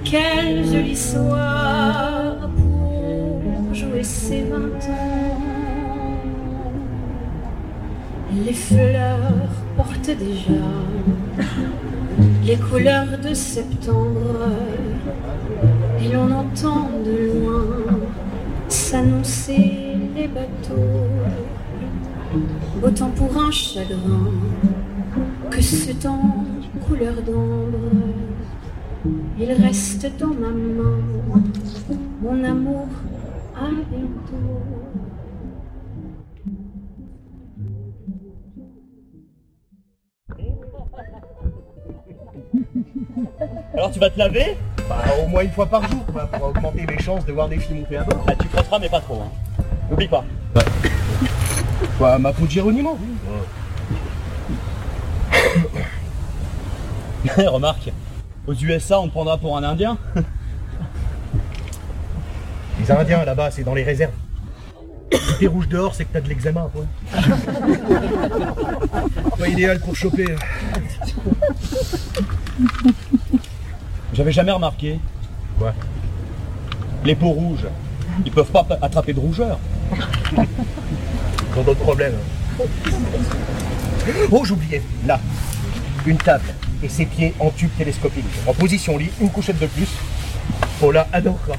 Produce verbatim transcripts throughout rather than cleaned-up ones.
Quel joli soir pour jouer ses vingt ans. Les fleurs portent déjà les couleurs de septembre et l'on entend de loin s'annoncer les bateaux. Autant pour un chagrin que ce temps couleur d'ambre. Il reste dans ma main, mon amour, à bientôt. Alors tu vas te laver? Bah au moins une fois par jour, quoi, pour augmenter mes chances de voir des films monter à bord. Ah, tu frotteras mais pas trop, hein. N'oublie pas. Ouais. Quoi, ma peau de Géronimo? Ouais. Remarque, aux U S A on te prendra pour un Indien. Les Indiens là-bas c'est dans les réserves. Si t'es rouge dehors c'est que t'as de l'eczéma, quoi. Pas idéal pour choper. J'avais jamais remarqué. Quoi? Les peaux rouges, ils peuvent pas attraper de rougeur. Ils ont d'autres problèmes. Oh j'oubliais, là, une table et ses pieds en tube télescopique. En position lit, une couchette de plus. Paula adorera.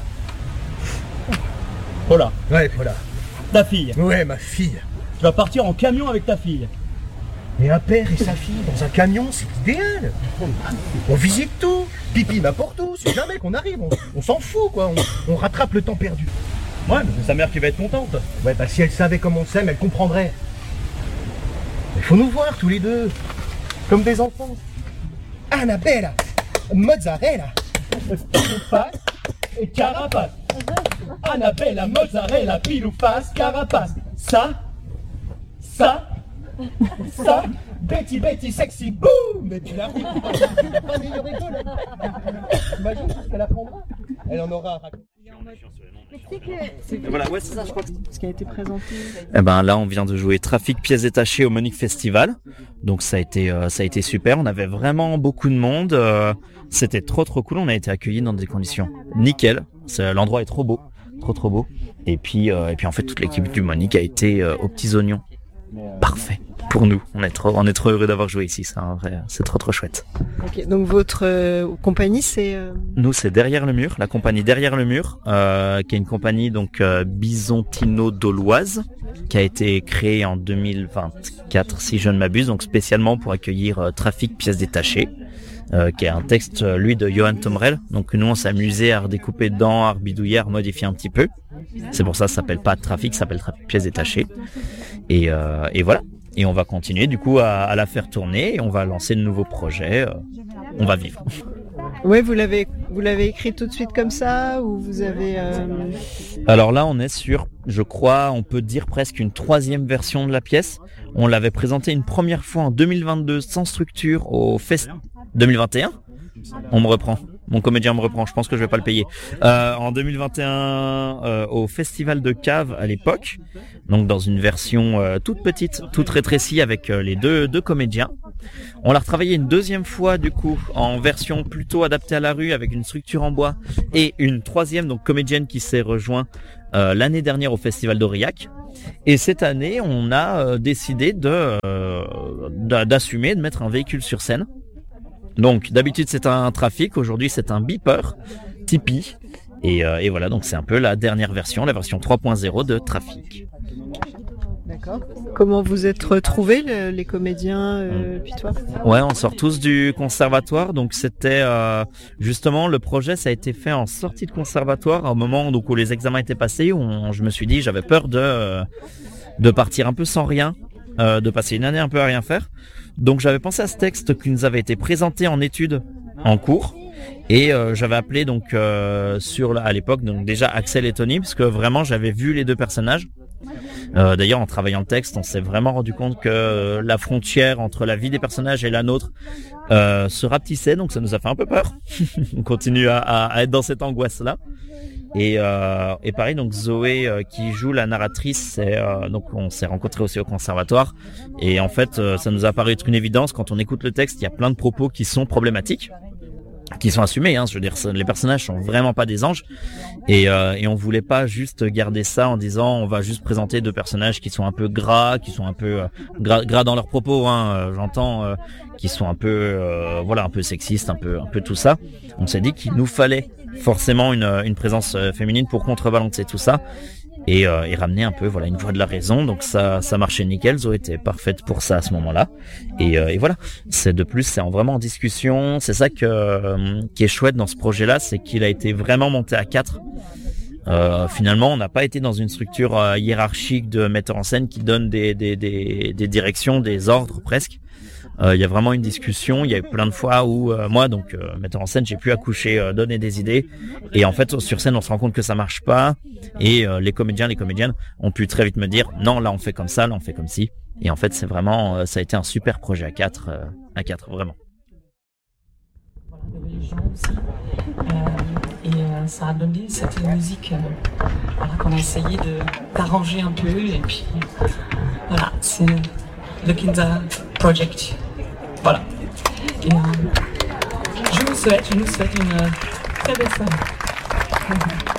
Paula. Ouais, Paula. Ta fille. Ouais, ma fille. Tu vas partir en camion avec ta fille. Mais un père et sa fille dans un camion, c'est idéal. On visite tout. Pipi n'importe où. C'est jamais qu'on arrive. On, on s'en fout, quoi. On, on rattrape le temps perdu. Ouais, mais c'est sa mère qui va être contente. Ouais, bah si elle savait comme on s'aime, elle comprendrait. Il faut nous voir tous les deux. Comme des enfants. Annabella, mozzarella, pile ou face et carapace. Annabella, mozzarella, pile ou face, carapace. Ça, ça, ça, Betty, Betty, sexy, boum. Mais tu l'as pris. Pas meilleur école. Imagine tout ce qu'elle apprendra. Elle en aura. Voilà, ouais, c'est ça, je crois que ce qui a été présenté. Eh ben là, on vient de jouer Trafic pièces détachées au Monique Festival. Donc ça a été euh, ça a été super. On avait vraiment beaucoup de monde. Euh, c'était trop trop cool. On a été accueillis dans des conditions nickel. C'est, l'endroit est trop beau, trop trop beau. Et puis euh, et puis en fait toute l'équipe du Monique a été euh, aux petits oignons. Parfait pour nous. On est trop on est trop heureux d'avoir joué ici. C'est un vrai, c'est trop trop chouette. Ok, donc votre euh, compagnie c'est euh... Nous c'est Derrière le mur, la compagnie Derrière le mur, euh, qui est une compagnie donc euh, bisontino-dauloise, qui a été créée en deux mille vingt-quatre si je ne m'abuse, donc spécialement pour accueillir euh, Trafic pièces détachées, euh, qui est un texte euh, lui de Johan Tomrel. Donc nous on s'est amusé à redécouper dedans, à rebidouiller, à remodifier un petit peu. C'est pour ça que ça s'appelle pas Trafic, ça s'appelle Trafic pièces détachées. Et, euh, et voilà. Et on va continuer du coup à, à la faire tourner et on va lancer de nouveaux projets. Euh, on va vivre. Ouais, vous l'avez, vous l'avez écrit tout de suite comme ça ou vous avez euh... Alors là, on est sur, je crois, on peut dire presque une troisième version de la pièce. On l'avait présentée une première fois en deux mille vingt-deux sans structure au Fest deux mille vingt et un. On me reprend. Mon comédien me reprend. Je pense que je vais pas le payer. Euh, en deux mille vingt et un, euh, au Festival de Cave à l'époque, donc dans une version euh, toute petite, toute rétrécie avec euh, les deux deux comédiens. On l'a retravaillé une deuxième fois du coup en version plutôt adaptée à la rue avec une structure en bois et une troisième donc comédienne qui s'est rejoint euh, l'année dernière au Festival d'Aurillac. Et cette année, on a euh, décidé de euh, d'assumer de mettre un véhicule sur scène. Donc d'habitude c'est un Trafic, aujourd'hui c'est un beeper Tipeee et, euh, et voilà, donc c'est un peu la dernière version, la version trois point zéro de Trafic. D'accord. Comment vous êtes retrouvés le, les comédiens euh, puis toi? Ouais, on sort tous du conservatoire, donc c'était euh, justement le projet, ça a été fait en sortie de conservatoire au moment donc où les examens étaient passés, où on, je me suis dit j'avais peur de euh, de partir un peu sans rien, euh, de passer une année un peu à rien faire. Donc j'avais pensé à ce texte qui nous avait été présenté en études en cours et euh, j'avais appelé donc euh, sur à l'époque donc déjà Axel et Tony parce que vraiment j'avais vu les deux personnages. Euh, d'ailleurs en travaillant le texte on s'est vraiment rendu compte que euh, la frontière entre la vie des personnages et la nôtre euh, se rapetissait, donc ça nous a fait un peu peur. On continue à, à, à être dans cette angoisse là. Et, euh, et pareil, donc Zoé euh, qui joue la narratrice, c'est, euh, donc on s'est rencontrés aussi au conservatoire. Et en fait, euh, ça nous a paru être une évidence quand on écoute le texte. Il y a plein de propos qui sont problématiques. qui sont assumés, hein. Je veux dire, les personnages sont vraiment pas des anges, et, euh, et on voulait pas juste garder ça en disant on va juste présenter deux personnages qui sont un peu gras, qui sont un peu euh, gras, gras dans leurs propos, hein. Euh, j'entends, euh, qui sont un peu, euh, voilà, un peu sexistes, un peu, un peu tout ça. On s'est dit qu'il nous fallait forcément une, une présence féminine pour contrebalancer tout ça. Et, euh, et ramener un peu, voilà, une voix de la raison. Donc ça, ça marchait nickel. Zoé était parfaite pour ça à ce moment-là. Et, euh, et voilà. C'est de plus, c'est en vraiment en discussion. C'est ça que euh, qui est chouette dans ce projet-là, c'est qu'il a été vraiment monté à quatre. Euh, finalement, on n'a pas été dans une structure euh, hiérarchique de metteur en scène qui donne des des des, des directions, des ordres presque. Il euh, y a vraiment une discussion. Il y a eu plein de fois où euh, moi, donc euh, metteur en scène, j'ai pu accoucher, euh, donner des idées, et en fait sur scène on se rend compte que ça marche pas, et euh, les comédiens, les comédiennes ont pu très vite me dire non, là on fait comme ça, là on fait comme ci, et en fait c'est vraiment, euh, ça a été un super projet à quatre, euh, à quatre vraiment. Il y avait les gens aussi, euh, et euh, ça a donné cette musique euh, voilà, qu'on a essayé de d'arranger un peu, et puis voilà, c'est le Kinza Project. Voilà. Et, euh, je vous souhaite, je nous souhaite une très belle soirée.